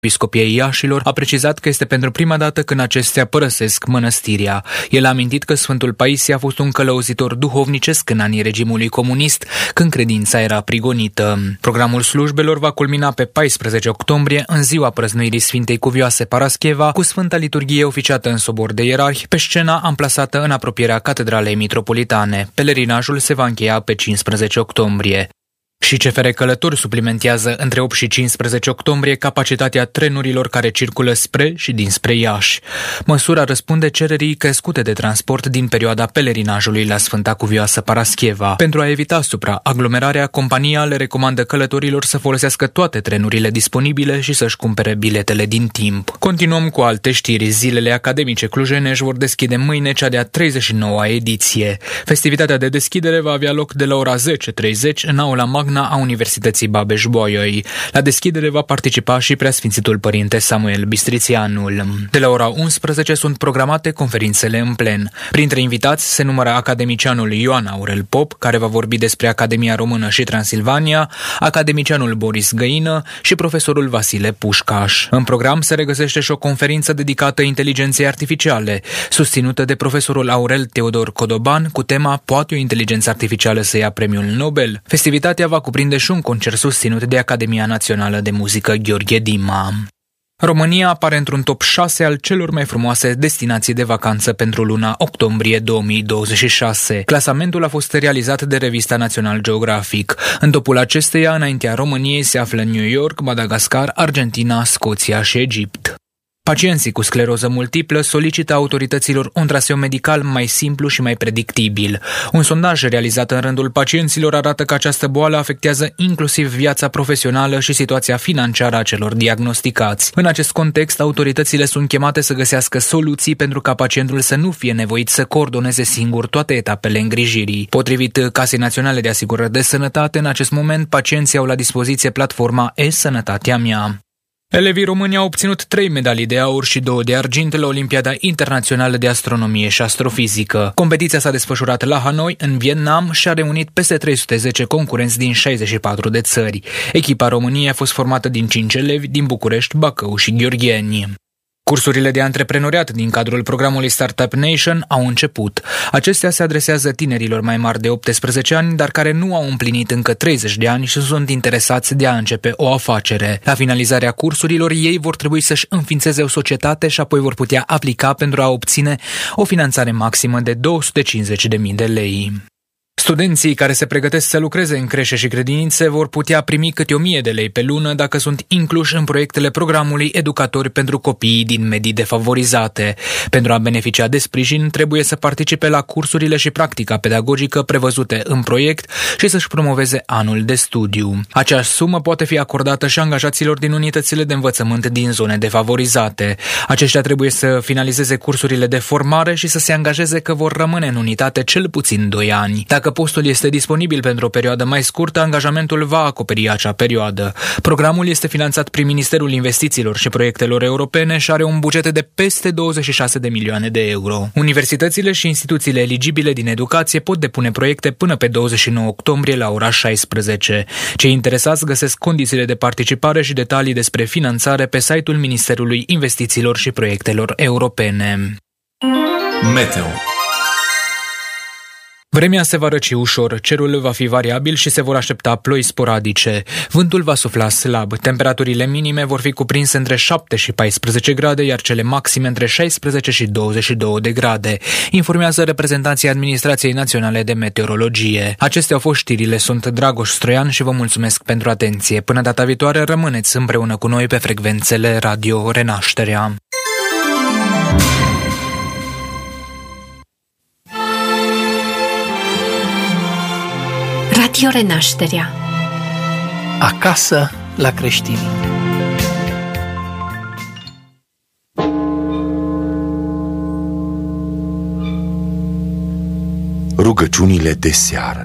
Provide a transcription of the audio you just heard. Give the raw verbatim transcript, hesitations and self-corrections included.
Episcopiei Iașilor a precizat că este pentru prima dată când acestea părăsesc mănăstirea. El a amintit că Sfântul Paisie a fost un călăuzitor duhovnicesc în anii regimului comunist, când credința era prigonită. Programul slujbelor va culmina pe paisprezece octombrie, în ziua prăznuirii Sfintei Cuvioase Parascheva, cu Sfânta Liturghie oficiată în sobor de ierarhi, pe scena amplasată în apropierea Catedralei Mitropolitane. Pelerinajul se va încheia pe cincisprezece octombrie. Și C F R Călători suplimentează între opt și cincisprezece octombrie capacitatea trenurilor care circulă spre și dinspre Iași. Măsura răspunde cererii crescute de transport din perioada pelerinajului la Sfânta Cuvioasă Parascheva. Pentru a evita supraaglomerarea, compania le recomandă călătorilor să folosească toate trenurile disponibile și să-și cumpere biletele din timp. Continuăm cu alte știri. Zilele academice clujene își vor deschide mâine cea de-a treizeci și noua ediție. Festivitatea de deschidere va avea loc de la ora zece treizeci în aula magna a Universității Babeș-Bolyai. La deschidere va participa și Preasfințitul Părinte Samuel Bistrițianul. De la ora unsprezece sunt programate conferințele în plen. Printre invitați se numără academicianul Ioan Aurel Pop, care va vorbi despre Academia Română și Transilvania, academicianul Boris Găină și profesorul Vasile Pușcaș. În program se regăsește și o conferință dedicată inteligenței artificiale, susținută de profesorul Aurel Teodor Codoban, cu tema Poate o inteligență artificială să ia premiul Nobel? Festivitatea va cuprinde și un concert susținut de Academia Națională de Muzică Gheorghe Dima. România apare într-un top șase al celor mai frumoase destinații de vacanță pentru luna octombrie două mii douăzeci și șase. Clasamentul a fost realizat de revista National Geographic. În topul acesteia, înaintea României, se află New York, Madagascar, Argentina, Scoția și Egipt. Pacienții cu scleroză multiplă solicită autorităților un traseu medical mai simplu și mai predictibil. Un sondaj realizat în rândul pacienților arată că această boală afectează inclusiv viața profesională și situația financiară a celor diagnosticați. În acest context, autoritățile sunt chemate să găsească soluții pentru ca pacientul să nu fie nevoit să coordoneze singur toate etapele îngrijirii. Potrivit Casei Naționale de Asigurări de Sănătate, în acest moment pacienții au la dispoziție platforma E-Sănătatea Mea. Elevii români au obținut trei medalii de aur și două de argint la Olimpiada Internațională de Astronomie și Astrofizică. Competiția s-a desfășurat la Hanoi, în Vietnam, și a reunit peste trei sute zece concurenți din șaizeci și patru de țări. Echipa României a fost formată din cinci elevi din București, Bacău și Gheorgheni. Cursurile de antreprenoriat din cadrul programului Startup Nation au început. Acestea se adresează tinerilor mai mari de optsprezece ani, dar care nu au împlinit încă treizeci de ani și sunt interesați de a începe o afacere. La finalizarea cursurilor, ei vor trebui să-și înființeze o societate și apoi vor putea aplica pentru a obține o finanțare maximă de două sute cincizeci de mii de lei. Studenții care se pregătesc să lucreze în creșe și grădinițe vor putea primi câte o mie de lei pe lună dacă sunt incluși în proiectele programului Educatori pentru copiii din medii defavorizate. Pentru a beneficia de sprijin, trebuie să participe la cursurile și practica pedagogică prevăzute în proiect și să-și promoveze anul de studiu. Aceeași sumă poate fi acordată și angajaților din unitățile de învățământ din zone defavorizate. Aceștia trebuie să finalizeze cursurile de formare și să se angajeze că vor rămâne în unitate cel puțin doi ani. Dacă postul este disponibil pentru o perioadă mai scurtă, angajamentul va acoperi acea perioadă. Programul este finanțat prin Ministerul Investițiilor și Proiectelor Europene și are un buget de peste douăzeci și șase de milioane de euro. Universitățile și instituțiile eligibile din educație pot depune proiecte până pe douăzeci și nouă octombrie la ora șaisprezece. Cei interesați găsesc condițiile de participare și detalii despre finanțare pe site-ul Ministerului Investițiilor și Proiectelor Europene. Meteo. Vremea se va răci ușor, cerul va fi variabil și se vor aștepta ploi sporadice. Vântul va sufla slab, temperaturile minime vor fi cuprinse între șapte și paisprezece grade, iar cele maxime între șaisprezece și douăzeci și două de grade, informează reprezentanții Administrației Naționale de Meteorologie. Acestea au fost știrile, sunt Dragoș Stroian și vă mulțumesc pentru atenție. Până data viitoare, rămâneți împreună cu noi pe frecvențele Radio Renașterea. Radio Renașterea. Acasă la creștini. Rugăciunile de seară.